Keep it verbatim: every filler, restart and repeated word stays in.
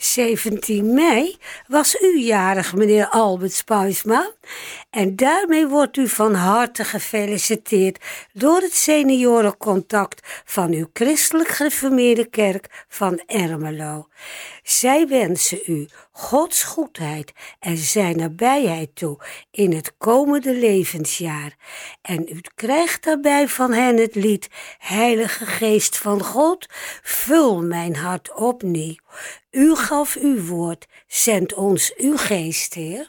zeventien mei was u jarig, meneer Albert Spuisma. En daarmee wordt u van harte gefeliciteerd door het seniorencontact van uw christelijk gereformeerde kerk van Ermelo. Zij wensen u Gods goedheid en zijn nabijheid toe in het komende levensjaar. En u krijgt daarbij van hen het lied Heilige Geest van God, vul mijn hart opnieuw. U gaf uw woord, zend ons uw geest, Heer.